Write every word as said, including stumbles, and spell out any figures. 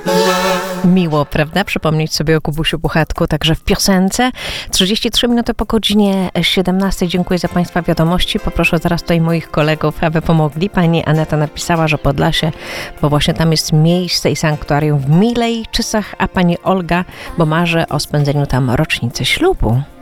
Miło, prawda? Przypomnieć sobie o Kubusiu Puchatku, także w piosence. trzydzieści trzy minuty po godzinie siedemnastej. Dziękuję za Państwa wiadomości. Poproszę zaraz tutaj moich kolegów, aby pomogli. Pani Aneta napisała, że Podlasie, bo właśnie tam jest miejsce i sanktuarium w Milejczysach, a pani Olga, bo marzy o spędzeniu tam rocznicy ślubu.